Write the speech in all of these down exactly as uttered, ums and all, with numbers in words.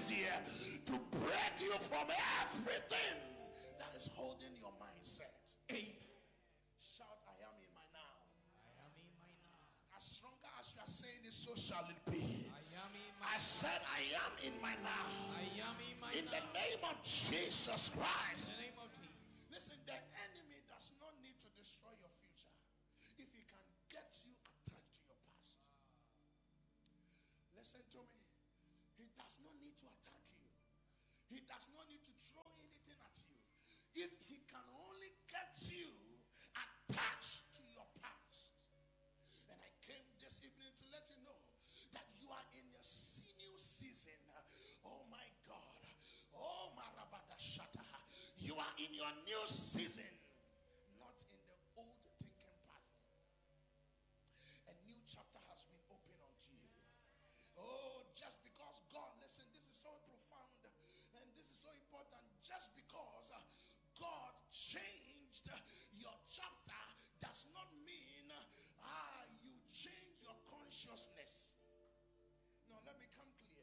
this year to break you from everything that is holding your mindset. Amen. Shout, I am in my now. I am in my now. As stronger as you are saying it, so shall it be. I am in my I said, I am in my now. I am in my In now. the name of Jesus Christ. In the name of Jesus. Listen, the enemy does not need to destroy your future if he can get you attached to your past. Listen to me. He does not need to attack you. He does not need to throw anything at you. If he can only get you attached to your past. And I came this evening to let you know that you are in your senior season. Oh my God. Oh Marabata Shata. You are in your new season. Not in the old thinking path. A new chapter has been opened unto you. Oh, just because God, listen, this is so profound and this is so important. Just because uh, God changed uh, your chapter does not mean uh, ah, you change your consciousness. No, let me come clear.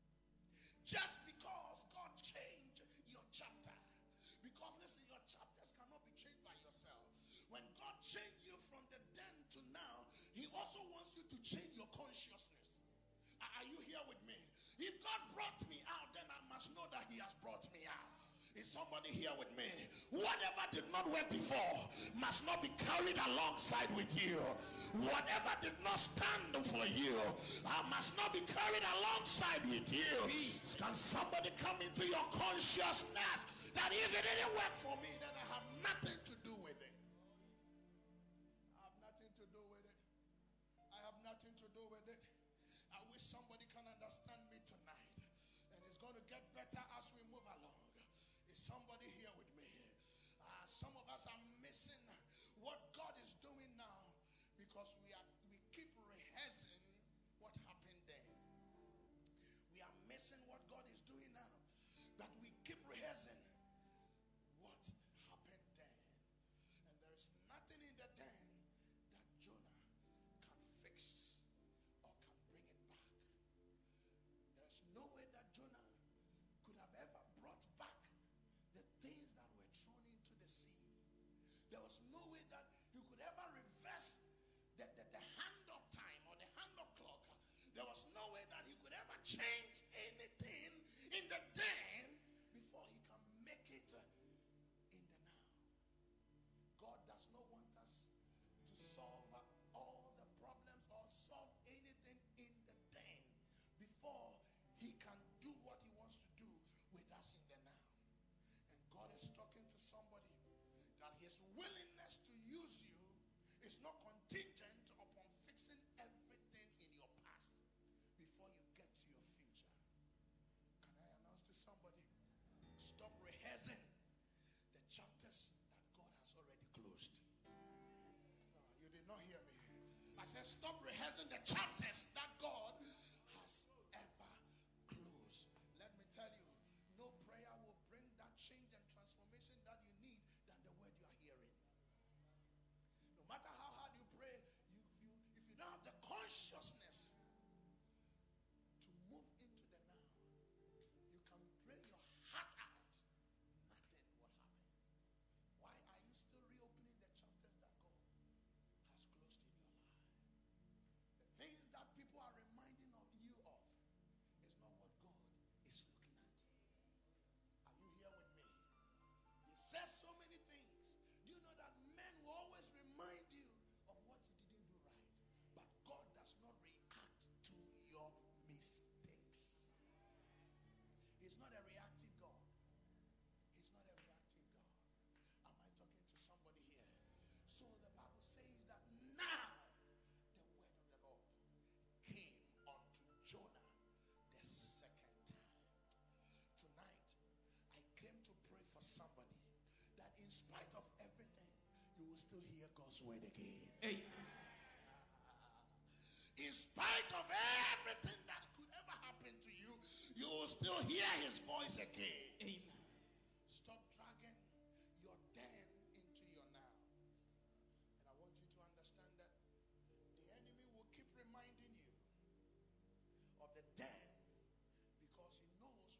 Just because God changed your chapter, because listen, your chapters cannot be changed by yourself. When God changed you from the then to now, he also wants you to change your consciousness. Are you here with me? If God brought me out, then I must know that he has brought me out. Is somebody here with me? Whatever did not work before must not be carried alongside with you. Whatever did not stand for you uh, must not be carried alongside with you. Can somebody come into your consciousness that if it didn't work for me, then I have nothing to do with it. I have nothing to do with it. I have nothing to do with it. I wish somebody can understand me tonight. And it's going to get better as we move along. Is somebody here with me? Uh, some of us are missing what God is doing now because we are we keep rehearsing what happened then. We are missing what God is doing now, but we keep rehearsing what happened then. And there is nothing in the den that Jonah can fix or can bring it back. There's no way that Jonah could have ever brought back the things that were thrown into the sea. There was no way that he could ever reverse the, the, the hand of time or the hand of clock. There was no way that he could ever change anything in the then before he can make it in the now. God does not want us to solve all the problems or solve anything in the then before he can do what he wants to do with us in the now. And God is talking to somebody that his willingness to use you is not contingent upon fixing everything in your past before you get to your future. Can I announce to somebody, stop rehearsing the chapters that God has already closed. No, you did not hear me. I said stop rehearsing the chapters that God has ever closed. Let me tell you, no prayer will bring that change and transformation that you need than the word you are hearing. No matter how hard you pray, you, if, you, if you don't have the consciousness to move into the now, you can pray your heart out. Nothing will happen. Why are you still reopening the chapters that God has closed in your life? The things that people are reminding of you of is not what God is looking at. Are you here with me? He says so many things. Do you know that men will always remind you of what you didn't do right? But God does not react to your mistakes. He's not a reactive God. He's not a reactive God. Am I talking to somebody here? So the Bible says that now the word of the Lord came unto Jonah the second time. Tonight, I came to pray for somebody that in spite of everything, you will still hear God's word again. Amen. In spite of everything that could ever happen to you, you will still hear his voice again. Amen. Stop dragging your then into your now. And I want you to understand that the enemy will keep reminding you of the then because he knows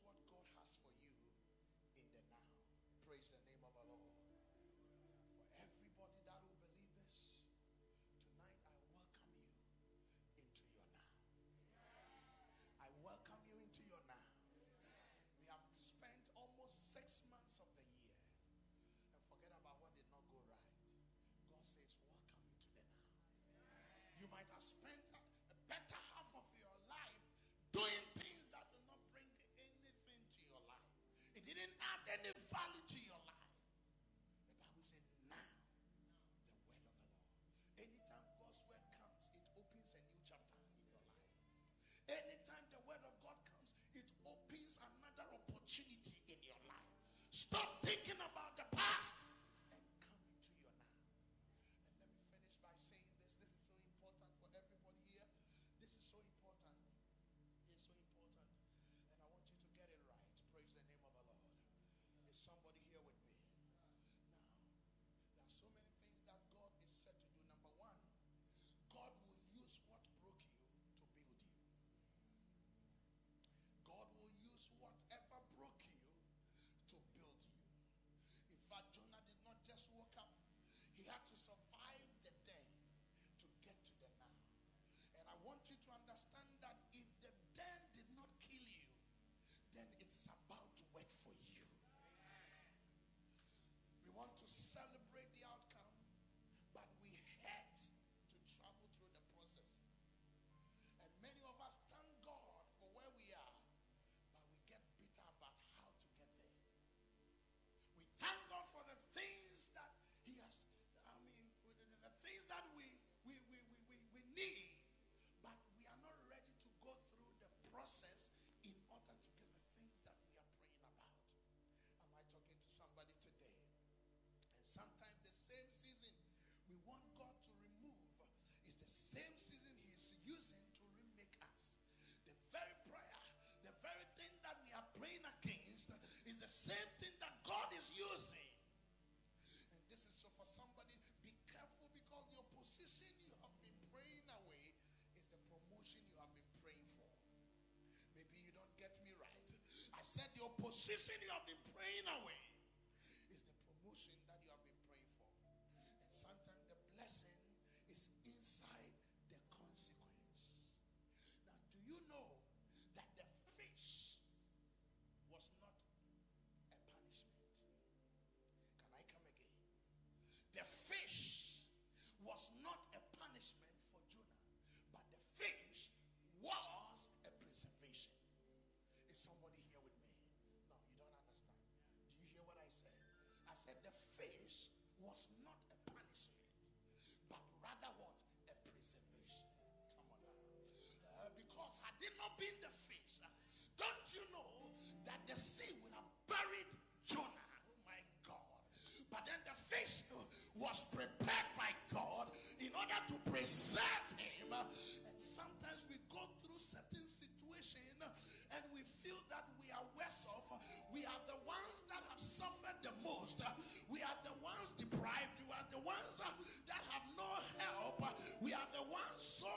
Praise the name of our Lord. For everybody that will believe this, tonight I welcome you into your now. I welcome you into your now. We have spent almost six months of the year, and forget about what did not go right. God says, welcome you to the now. You might have spent a, a better half of your life doing things that do not bring anything to your life. It didn't add any value to your life. The Bible said, now, the word of the Lord. Anytime God's word comes, it opens a new chapter in your life. Anytime the word of God comes, it opens another opportunity in your life. Stop thinking about the past and come into your now. And let me finish by saying this. This is so important for everybody here. This is so important. It's so important. And I want you to get it right. Praise the name of the Lord. Is somebody here with me? Now, there are so many things that God is set to do. Number one, God will use what broke you to build you. God will use whatever broke you to build you. In fact, Jonah did not just wake up. He had to survive the day to get to the now. And I want you to understand that if the then did not kill you, then it's about to wait for you. We want to celebrate the outcome, but we hate to travel through the process. And many of us thank God for where we are, but we get bitter about how to get there. We thank God for the things that He has, I mean, the, the things that we, we, we, we, we, we need, but we are not ready to go through the process in order to get the things that we are praying about. Am I talking to somebody today? And sometimes the same season we want God to remove is the same season He's using to remake us. The very prayer, the very thing that we are praying against is the same thing that God is using. And this is so for somebody, be careful, because the opposition you have been praying away is the promotion you have been praying for. Maybe you don't get me right. I said the opposition you have been praying away is the promotion that you have been praying for. And sometimes the blessing is inside the consequence. Now, do you know that the fish was not a punishment? Can I come again? The fish was not a punishment for Jonah, but the fish was a preservation. Is somebody here with me? No, you don't understand. Do you hear what I said? I said the fish was not a punishment, but rather what? A preservation. Come on now. Uh, because had it not been the fish, uh, don't you know that the sea would have buried Jonah? Oh my God. But then the fish uh, was prepared by God in order to preserve him. Uh, and sometimes we